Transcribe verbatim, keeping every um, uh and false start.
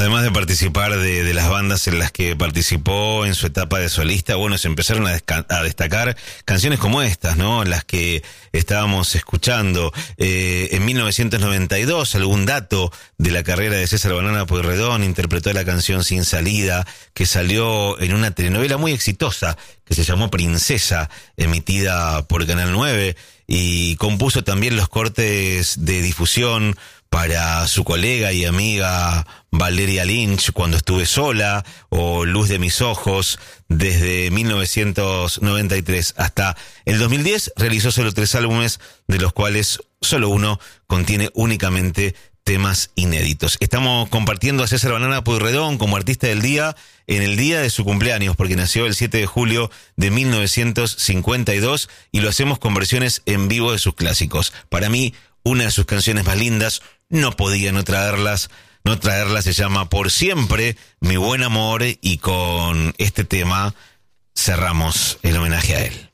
Además de participar de, de las bandas en las que participó en su etapa de solista, bueno, se empezaron a, desca- a destacar canciones como estas, ¿no? Las que estábamos escuchando. Eh, en mil novecientos noventa y dos, algún dato de la carrera de César Banana Pueyrredón, interpretó la canción Sin Salida, que salió en una telenovela muy exitosa, que se llamó Princesa, emitida por Canal nueve, y compuso también los cortes de difusión para su colega y amiga Valeria Lynch, Cuando estuve sola, o Luz de mis ojos. Desde mil novecientos noventa y tres hasta el dos mil diez realizó solo tres álbumes, de los cuales solo uno contiene únicamente temas inéditos. Estamos compartiendo a César Banana Pueyrredón como artista del día en el día de su cumpleaños, porque nació el siete de julio de mil novecientos cincuenta y dos, y lo hacemos con versiones en vivo de sus clásicos. Para mí, una de sus canciones más lindas, no podía no traerlas, no traerlas, se llama Por Siempre, Mi Buen Amor, y con este tema cerramos el homenaje a él.